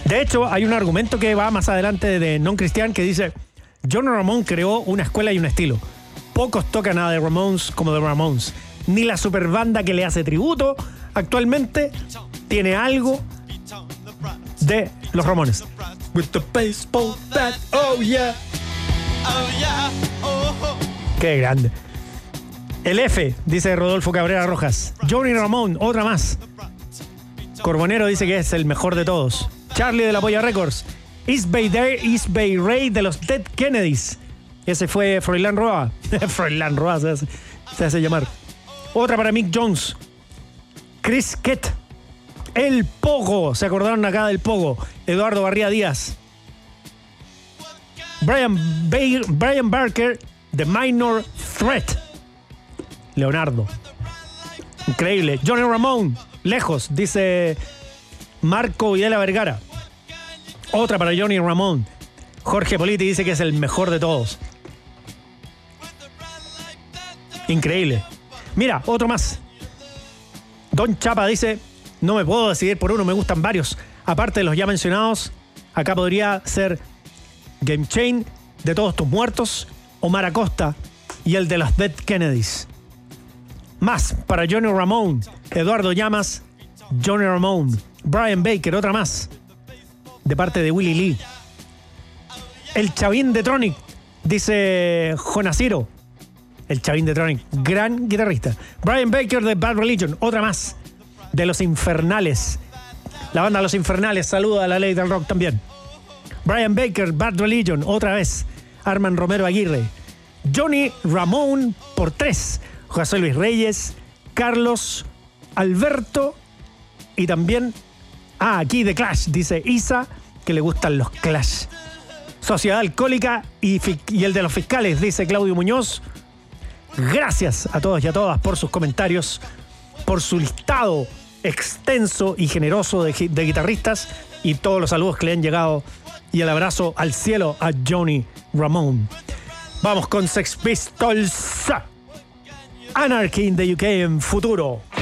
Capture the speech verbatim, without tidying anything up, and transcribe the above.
De hecho, hay un argumento que va más adelante de Non Christian que dice: Johnny Ramone creó una escuela y un estilo. Pocos tocan a The Ramones como The Ramones. Ni la superbanda que le hace tributo actualmente tiene algo de los Ramones. With the baseball bat, oh yeah. Oh yeah, oh, oh. Qué grande. El F, dice Rodolfo Cabrera Rojas. Johnny Ramone, otra más. Corbonero dice que es el mejor de todos. Charlie de la Polla Records. East Bay Day, East Bay Ray de los Dead Kennedys. Ese fue Froilán Roa. Froilán Roa se hace, se hace llamar. Otra para Mick Jones. Chris Kett. El Pogo. ¿Se acordaron acá del Pogo? Eduardo Barría Díaz. Brian, Bay, Brian Barker. The Minor Threat. Leonardo. Increíble. Johnny Ramone. Lejos, dice Marco Videla Vergara. Otra para Johnny Ramone. Jorge Politi dice que es el mejor de todos. Increíble. Mira, otro más. Don Chapa dice: no me puedo decidir por uno, me gustan varios. Aparte de los ya mencionados, acá podría ser Game Chain, De Todos Tus Muertos, Omar Acosta y el de los Dead Kennedys. Más para Johnny Ramone. Eduardo Llamas, Johnny Ramone. Brian Baker, otra más. De parte de Willie Lee. El Chavín de Tronic, dice Jonasiro. El Chavín de Tronic, gran guitarrista. Brian Baker de Bad Religion, otra más. De Los Infernales. La banda Los Infernales saluda a la ley del rock también. Brian Baker, Bad Religion, otra vez. Arman Romero Aguirre. Johnny Ramone por tres. José Luis Reyes, Carlos, Alberto y también, ah, aquí de Clash, dice Isa, que le gustan los Clash. Sociedad Alcohólica y, y el de los fiscales, dice Claudio Muñoz. Gracias a todos y a todas por sus comentarios, por su listado extenso y generoso de, de guitarristas y todos los saludos que le han llegado y el abrazo al cielo a Johnny Ramone. Vamos con Sex Pistols. Anarchy in the U K en futuro.